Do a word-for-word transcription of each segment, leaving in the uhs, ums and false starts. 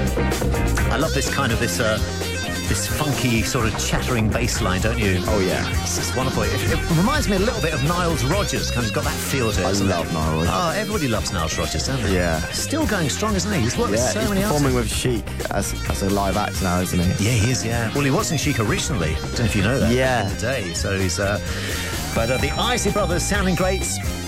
I love this kind of this uh, this funky sort of chattering bass line, don't you? Oh, yeah. It's just wonderful. It, it reminds me a little bit of Niles Rodgers. Kind of got that feel to it. I love it? Niles Rodgers. Oh, everybody loves Niles Rodgers, don't they? Yeah. Still going strong, isn't he? He's worked Yeah, with so he's many performing artists. with Chic as, as a live act now, isn't he? Yeah, he is, yeah. Well, he was in Chic originally. I don't know if you know that. Yeah. Back in the day. So he's... Uh, but uh, the Isley Brothers sounding great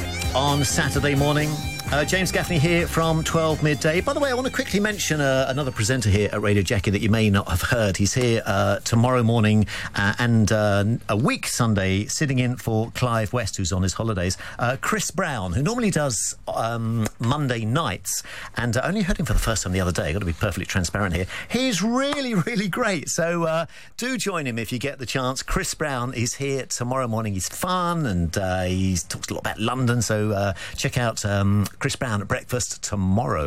on Saturday morning. Uh, James Gaffney here from twelve midday. By the way, I want to quickly mention uh, another presenter here at Radio Jackie that you may not have heard. He's here uh, tomorrow morning uh, and uh, a week Sunday, sitting in for Clive West, who's on his holidays. Uh, Chris Brown, who normally does um, Monday nights, and I only heard him for the first time the other day. I've got to be perfectly transparent here. He's really, really great. So uh, do join him if you get the chance. Chris Brown is here tomorrow morning. He's fun and uh, he talks a lot about London. So uh, check out... Um, Chris Brown at breakfast tomorrow.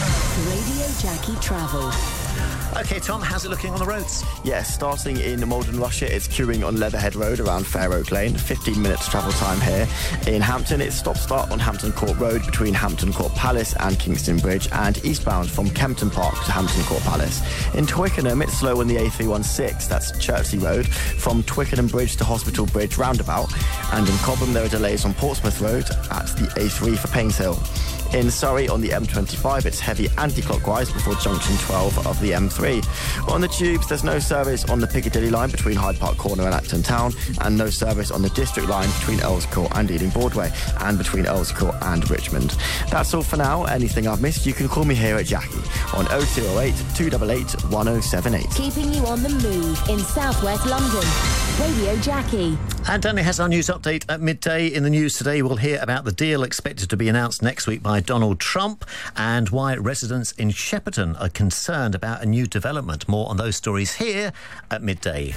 Radio Jackie Travel. OK, Tom, how's it looking on the roads? Yeah, starting in Malden, Russia, it's queuing on Leatherhead Road around Fair Oak Lane. fifteen minutes travel time here. In Hampton, it's stop-start on Hampton Court Road between Hampton Court Palace and Kingston Bridge, and eastbound from Kempton Park to Hampton Court Palace. In Twickenham, it's slow on the A three sixteen, that's Chertsey Road, from Twickenham Bridge to Hospital Bridge roundabout. And in Cobham, there are delays on Portsmouth Road at the A three for Painshill. In Surrey, on the M twenty-five, it's heavy anti-clockwise before junction twelve of the M three. On the tubes, there's no service on the Piccadilly line between Hyde Park Corner and Acton Town, and no service on the District line between Earls Court and Ealing Broadway, and between Earls Court and Richmond. That's all for now. Anything I've missed, you can call me here at Jackie on oh two oh eight, two eight eight, one oh seven eight. Keeping you on the move in southwest London. Radio Jackie. And Danny has our news update at midday. In the news today, we'll hear about the deal expected to be announced next week by Donald Trump and why residents in Shepperton are concerned about a new development. More on those stories here at midday.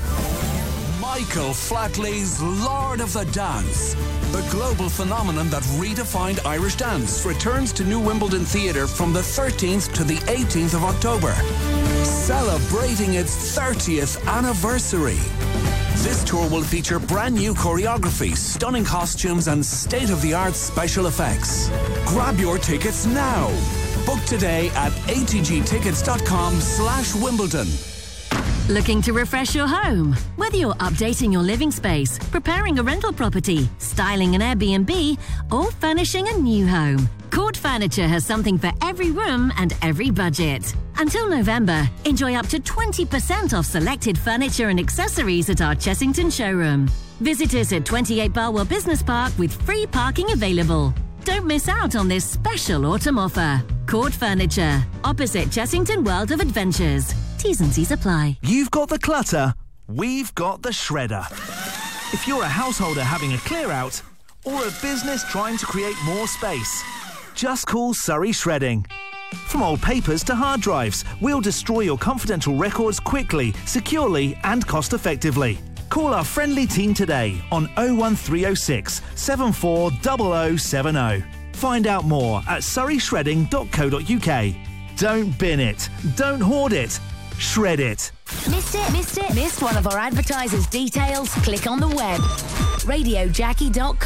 Michael Flatley's Lord of the Dance. The global phenomenon that redefined Irish dance returns to New Wimbledon Theatre from the thirteenth to the eighteenth of October, celebrating its thirtieth anniversary. This tour will feature brand new choreography, stunning costumes and state-of-the-art special effects. Grab your tickets now. Book today at atgtickets.com slash Wimbledon. Looking to refresh your home? Whether you're updating your living space, preparing a rental property, styling an Airbnb, or furnishing a new home, Court Furniture has something for every room and every budget. Until November, enjoy up to twenty percent off selected furniture and accessories at our Chessington showroom. Visit us at twenty-eight Barwell Business Park with free parking available. Don't miss out on this special autumn offer. Court Furniture, opposite Chessington World of Adventures. T's and C's apply. You've got the clutter, we've got the shredder. If you're a householder having a clear out or a business trying to create more space, just call Surrey Shredding. From old papers to hard drives, we'll destroy your confidential records quickly, securely and cost-effectively. Call our friendly team today on oh one three oh six, seven four zero zero seven oh. Find out more at surrey shredding dot co dot uk. Don't bin it, don't hoard it, shred it. Missed it? Missed it? Missed one of our advertisers' details? Click on the web. radio jackie dot com.